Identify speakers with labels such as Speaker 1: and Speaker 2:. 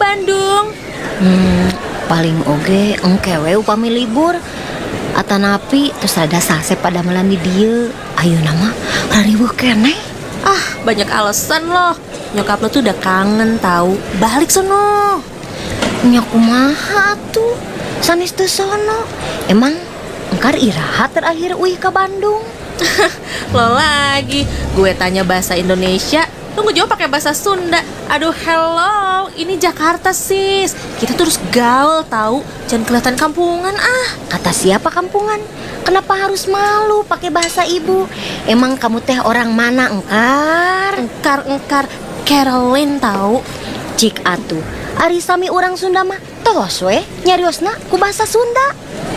Speaker 1: Bandung?
Speaker 2: Paling oge engkewe upami libur atanapi terus ada sase pada melan di dieu. Ayo nama rariweuh keneh.
Speaker 1: Ah, banyak alasan loh. Nyokap lo tuh udah kangen tahu. Balik sono.
Speaker 2: Nya kumaha tuh sanes teu sono. Emang engkar iraha terakhir uih ke Bandung?
Speaker 1: Lo lagi, gue tanya bahasa Indonesia, lo ngejawab pakai bahasa Sunda. Aduh, hello, ini Jakarta sis. Kita terus gaul tahu, jangan kelihatan kampungan ah.
Speaker 2: Kata siapa kampungan? Kenapa harus malu pakai bahasa ibu? Emang kamu teh orang mana engkar?
Speaker 1: Engkar Caroline tahu.
Speaker 2: Cik atuh, ari sami urang Sunda mah tos we nyariosna ku bahasa Sunda.